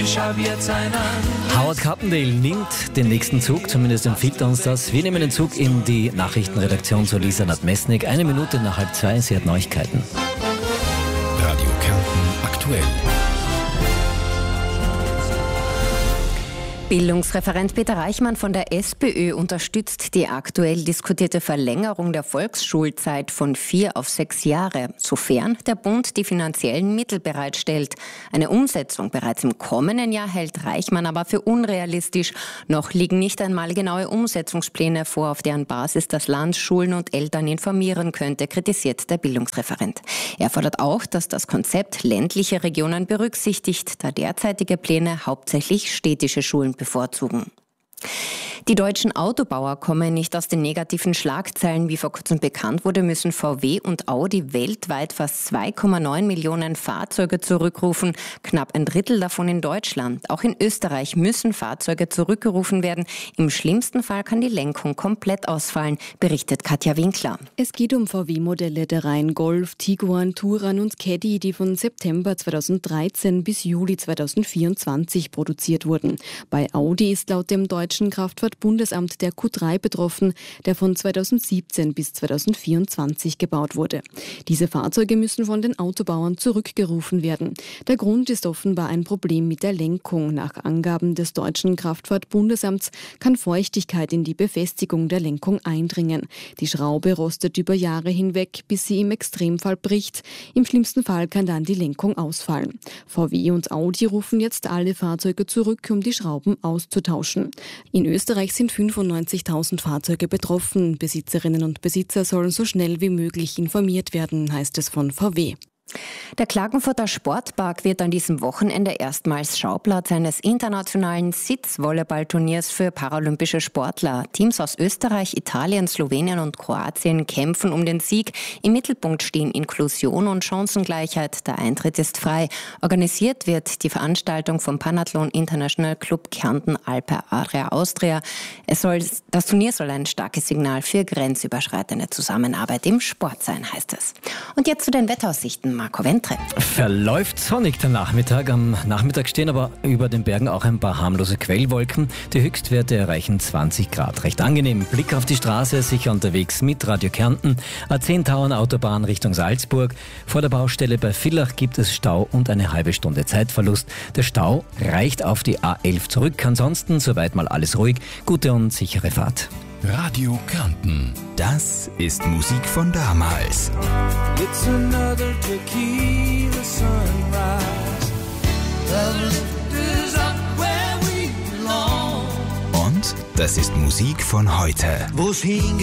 ich hab jetzt einen anderen. Howard Carpendale nimmt den nächsten Zug, zumindest empfiehlt er uns das. Wir nehmen den Zug in die Nachrichtenredaktion zu Lisa Nadmesnik. 1 Minute nach 1:30, sie hat Neuigkeiten. Radio Kärnten aktuell. Bildungsreferent Peter Reichmann von der SPÖ unterstützt die aktuell diskutierte Verlängerung der Volksschulzeit von 4 auf 6 Jahre, sofern der Bund die finanziellen Mittel bereitstellt. Eine Umsetzung bereits im kommenden Jahr hält Reichmann aber für unrealistisch. Noch liegen nicht einmal genaue Umsetzungspläne vor, auf deren Basis das Land Schulen und Eltern informieren könnte, kritisiert der Bildungsreferent. Er fordert auch, dass das Konzept ländliche Regionen berücksichtigt, da derzeitige Pläne hauptsächlich städtische Schulen bevorzugen. Die deutschen Autobauer kommen nicht aus den negativen Schlagzeilen. Wie vor kurzem bekannt wurde, müssen VW und Audi weltweit fast 2,9 Millionen Fahrzeuge zurückrufen, knapp ein Drittel davon in Deutschland. Auch in Österreich müssen Fahrzeuge zurückgerufen werden. Im schlimmsten Fall kann die Lenkung komplett ausfallen, berichtet Katja Winkler. Es geht um VW-Modelle der Reihen Golf, Tiguan, Touran und Caddy, die von September 2013 bis Juli 2024 produziert wurden. Bei Audi ist laut dem deutschen Kraftfahrtbundesamt der Q3 betroffen, der von 2017 bis 2024 gebaut wurde. Diese Fahrzeuge müssen von den Autobauern zurückgerufen werden. Der Grund ist offenbar ein Problem mit der Lenkung. Nach Angaben des deutschen Kraftfahrtbundesamts kann Feuchtigkeit in die Befestigung der Lenkung eindringen. Die Schraube rostet über Jahre hinweg, bis sie im Extremfall bricht. Im schlimmsten Fall kann dann die Lenkung ausfallen. VW und Audi rufen jetzt alle Fahrzeuge zurück, um die Schrauben auszutauschen. In Österreich sind 95.000 Fahrzeuge betroffen. Besitzerinnen und Besitzer sollen so schnell wie möglich informiert werden, heißt es von VW. Der Klagenfurter Sportpark wird an diesem Wochenende erstmals Schauplatz eines internationalen Sitzvolleyballturniers für paralympische Sportler. Teams aus Österreich, Italien, Slowenien und Kroatien kämpfen um den Sieg. Im Mittelpunkt stehen Inklusion und Chancengleichheit. Der Eintritt ist frei. Organisiert wird die Veranstaltung vom Panathlon International Club Kärnten Alpe Adria Austria. Das Turnier soll ein starkes Signal für grenzüberschreitende Zusammenarbeit im Sport sein, heißt es. Und jetzt zu den Wetteraussichten. Marco Ventre. Verläuft sonnig der Nachmittag. Am Nachmittag stehen aber über den Bergen auch ein paar harmlose Quellwolken. Die Höchstwerte erreichen 20 Grad. Recht angenehm. Blick auf die Straße, sicher unterwegs mit Radio Kärnten. A10 Tauern Autobahn Richtung Salzburg. Vor der Baustelle bei Villach gibt es Stau und eine halbe Stunde Zeitverlust. Der Stau reicht auf die A11 zurück. Ansonsten soweit mal alles ruhig. Gute und sichere Fahrt. Radio Kärnten, das ist Musik von damals. It's another tequila sunrise. The lift is up where we belong. Und das ist Musik von heute. Wo's hingeht.